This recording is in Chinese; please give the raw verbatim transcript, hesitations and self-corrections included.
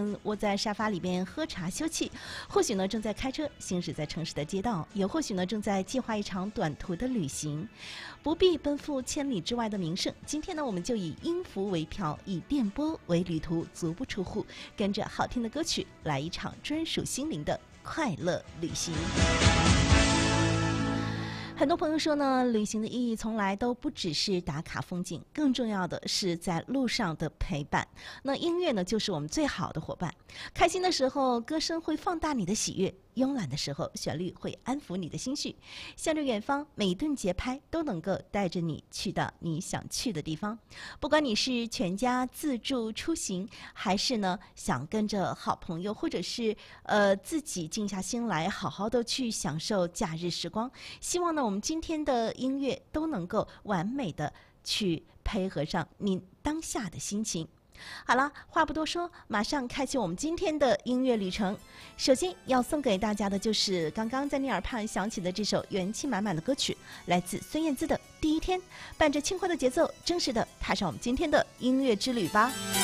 能窝在沙发里边喝茶休憩，或许呢正在开车行驶在城市的街道，也或许呢正在计划一场短途的旅行，不必奔赴千里之外的名胜。今天呢，我们就以音符为票，以电波为旅途，足不出户，跟着好听的歌曲来一场专属心灵的快乐旅行。很多朋友说呢，旅行的意义从来都不只是打卡风景，更重要的是在路上的陪伴。那音乐呢，就是我们最好的伙伴。开心的时候，歌声会放大你的喜悦；慵懒的时候，旋律会安抚你的心绪。向着远方，每一顿节拍都能够带着你去到你想去的地方。不管你是全家自助出行，还是呢想跟着好朋友，或者是呃自己静下心来，好好的去享受假日时光。希望呢，我们今天的音乐都能够完美的去配合上您当下的心情。好了，话不多说，马上开启我们今天的音乐旅程。首先要送给大家的就是刚刚在你耳畔响起的这首元气满满的歌曲，来自孙燕姿的《第一天》，伴着轻快的节奏，正式的踏上我们今天的音乐之旅吧。